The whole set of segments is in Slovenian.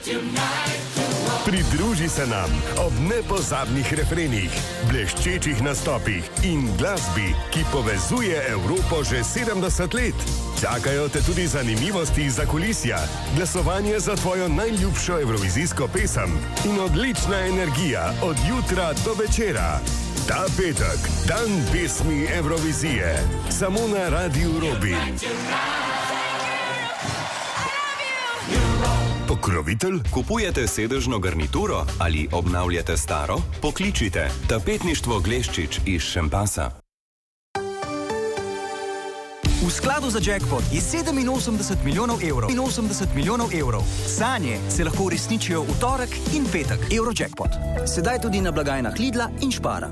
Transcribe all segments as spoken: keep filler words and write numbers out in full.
Pridruži se nam ob nepozabnih refrenih, bleščečih nastopih in glasbi, ki povezuje Evropo že sedemdeset let. Čakajo te tudi zanimivosti za kulisja, glasovanje za tvojo najljubšo evrovizijsko pesem in odlična energija od jutra do večera. Ta petek, dan pesmi Evrovizije, samo na Radiu Robin. Pokrovitelj? Kupujete sedežno garnituro ali obnavljate staro? Pokličite Tapetništvo Gleščič iz Šempasa. V skladu za jackpot je sedeminosemdeset milijonov evrov in osemdeset milijonov evrov. Sanje se lahko uresničijo v torek in petek. Eurojackpot. Sedaj tudi na blagajnah Lidla in Spara.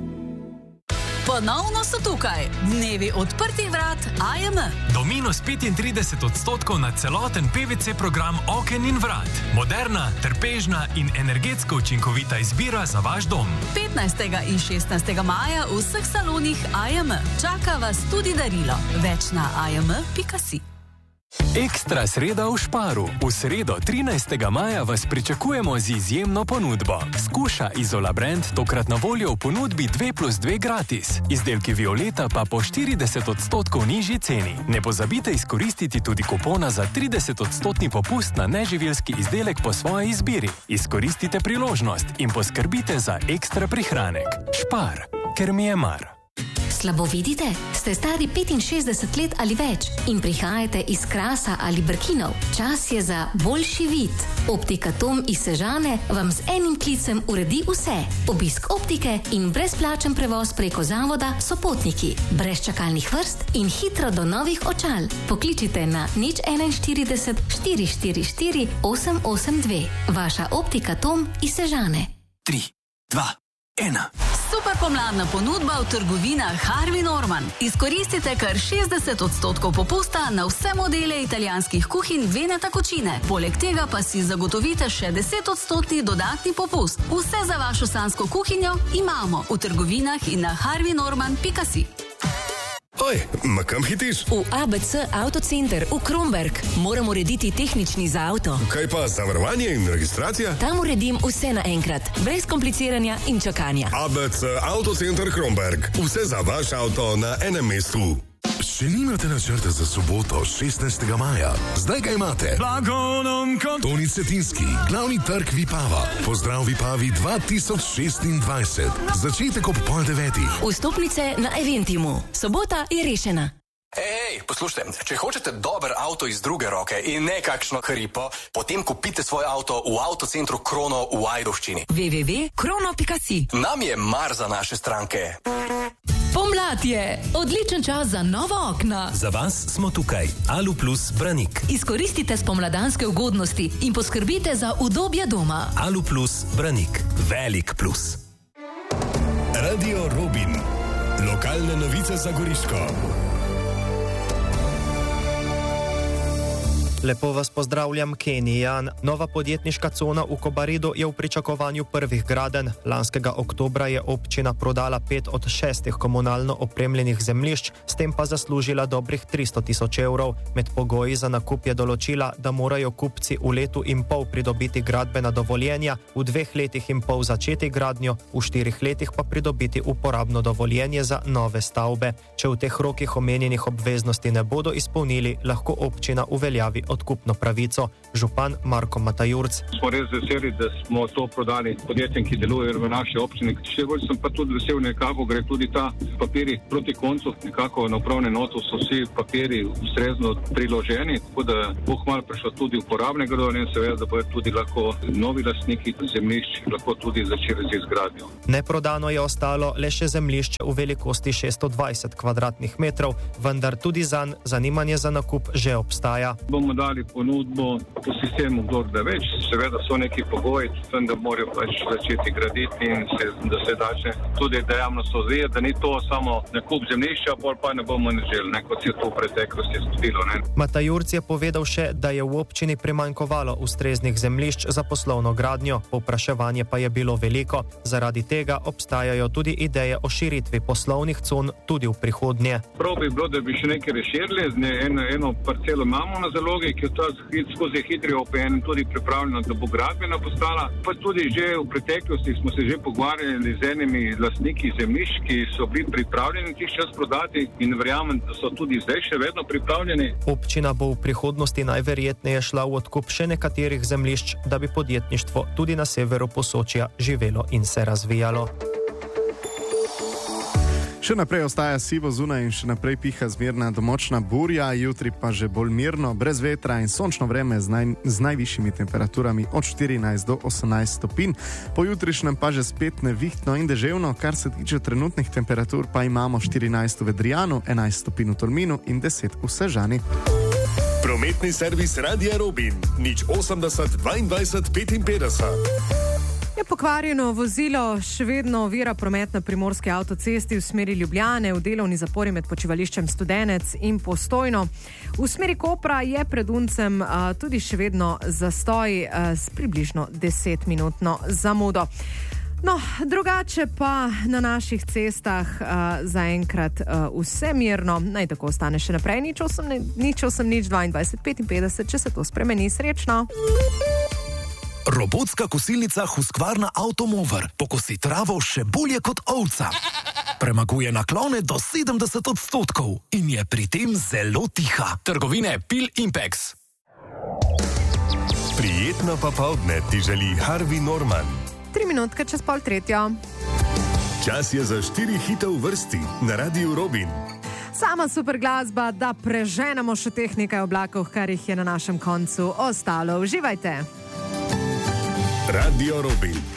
Ponovno so tukaj dnevi odprtih vrat I M. Do minus petintrideset odstotkov na celoten P V C program oken in vrat. Moderna, trpežna in energetsko učinkovita izbira za vaš dom. petnajstega in šestnajstega maja v vseh salonih I M. Čaka vas tudi darilo. Več na i m pika si. Ekstra sreda v Sparu. V sredo trinajstega maja vas pričakujemo z izjemno ponudbo. Skuša Izola Brand tokrat na voljo v ponudbi dve plus dve gratis. Izdelki Violeta pa po štirideset odstotkov nižji ceni. Ne pozabite izkoristiti tudi kupona za trideset odstotni popust na neživilski izdelek po svoji izbiri. Izkoristite priložnost in poskrbite za ekstra prihranek. Spar, ker mi je mar. Slabo vidite? Ste stari petinšestdeset let ali več in prihajate iz Krasa ali Brkinov? Čas je za boljši vid. Optika Tom iz Sežane vam z enim klicem uredi vse. Obisk optike in brezplačen prevoz preko zavoda Sopotniki. Brez čakalnih vrst in hitro do novih očal. Pokličite na nič enainštirideset štiri štiri štiri osem osem dve. Vaša Optika Tom iz Sežane. Tri, dva, ena. Super pomladna ponudba v trgovinah Harvey Norman. Izkoristite kar šestdeset odstotkov popusta na vse modele italijanskih kuhinj Veneta Cucine. Poleg tega pa si zagotovite še deset odstotni dodatni popust. Vse za vašo sansko kuhinjo imamo v trgovinah in na harvey norman pika si. Oj, ma kam hitiš? V A B C Autocenter v Kromberk. Moram urediti tehnični za avto. Kaj pa zavarovanje in registracija? Tam uredim vse naenkrat, brez kompliciranja in čakanja. A B C Autocenter Kromberk. Vse za vaš avto na enem mestu. Še nimate načrte za soboto, šestnajstega maja? Zdaj ga imate. Toni Cetinski, glavni trg Vipava. Pozdrav Vipavi dva tisoč šestindvajset. Začetek ob pol devetih. Vstopnice na Eventimu. Sobota je rešena. Ej, poslušajte, če hočete dober avto iz druge roke in ne kakšno hripo, potem kupite svoj avto v Avtocentru Krono v Ajdovščini. w w w pika krono pika si. Nam je mar za naše stranke. Pomlad je odličen čas za nova okna. Za vas smo tukaj. Alu Plus Branik. Izkoristite spomladanske ugodnosti in poskrbite za udobje doma. Alu Plus Branik. Velik plus. Radio Robin. Lokalne novice za Goriško. Lepo vas pozdravljam, Kenny Jan. Nova podjetniška cona v Kobaridu je v pričakovanju prvih gradenj. Lanskega oktobra je občina prodala pet od šestih komunalno opremljenih zemljišč, s tem pa zaslužila dobrih tristo tisoč evrov. Med pogoji za nakup je določila, da morajo kupci v letu in pol pridobiti gradbena dovoljenja, v dveh letih in pol začeti gradnjo, v štirih letih pa pridobiti uporabno dovoljenje za nove stavbe. Če v teh rokih omenjenih obveznosti ne bodo izpolnili, lahko občina uveljavi odkupno pravico. Župan Marko Matajurc. Smo res veseli, da smo to prodali podjetjem, ki delujejo v naši občini. Še bolj sem pa tudi vesel, nekako gre tudi ta papiri proti koncu. Nekako na upravne notu so vsi papiri ustrezno priloženi, tako da bo kmalu prišlo tudi uporabnega dovoljenja in seveda, da bodo tudi lahko novi lastniki zemljišč lahko tudi začeli z izgradnjo. Neprodano je ostalo le še zemljišče v velikosti šeststo dvajset kvadratnih metrov, vendar tudi zanj zanimanje za nakup že obstaja. Bomo dali ponudbo po sistemu kdor da več, seveda so neki pogoji, tem, da morajo pač začeti graditi in se, da se dače tudi dejavnost odvijati, da ni to samo nakup zemljišča, pol pa ne bomo ne želi, ne, kot se je to v preteklosti zgodilo. Matajurc je povedal še, da je v občini primanjkovalo ustreznih zemljišč za poslovno gradnjo, povpraševanje pa je bilo veliko. Zaradi tega obstajajo tudi ideje o širitvi poslovnih con tudi v prihodnje. Prav bi bilo, da bi še nekaj reširili, eno, eno parcelo imamo na zalogi, ki je ta skozi hitri O P N tudi pripravljena, da bo gradbena postala. Pa tudi že v preteklosti smo se že pogovarjali z enimi lastniki zemljišč, ki so bili pripravljeni tih čas prodati in verjamem, da so tudi zdaj še vedno pripravljeni. Občina bo v prihodnosti najverjetneje šla v odkup še nekaterih zemljišč, da bi podjetništvo tudi na severu Posočja živelo in se razvijalo. Še naprej ostaja sivo zunaj in še naprej piha zmerna domočna burja, jutri pa že bolj mirno, brez vetra in sončno vreme z, naj, z najvišjimi temperaturami od štirinajst do osemnajst stopinj. Po jutrišnjem pa že spet nevihtno in deževno, kar se tiče trenutnih temperatur pa imamo štirinajst v Vedrijanu, enajst stopinj v Tolminu in deset v Sežani. Prometni servis Radia Robin, nič osemdeset dvaindvajset petinpetdeset. Je pokvarjeno vozilo še vedno ovira promet na primorski avtocesti v smeri Ljubljane, v delovni zapori med počivališčem Studenec in Postojno. V smeri Kopra je pred Uncem a, tudi še vedno zastoj a, s približno desetminutno zamudo. No, drugače pa na naših cestah uh, zaenkrat uh, vse mirno, naj tako ostane še naprej, nič osem, nič, osem, nič dvaindvajset petinpetdeset, če se to spremeni, srečno. Robotska kosilnica Husqvarna Automover pokosi travo še bolje kot ovca. Premaguje naklone do sedemdeset odstotkov in je pri tem zelo tiha. Trgovine Pil Impex. Prijetno popoldne ti želi Harvey Norman. Tri minutke čez pol tretjo. Čas je za štiri hite v vrsti na Radiu Robin. Sama super glasba, da preženemo še teh nekaj oblakov, kar jih je na našem koncu ostalo. Uživajte! Radio Robin.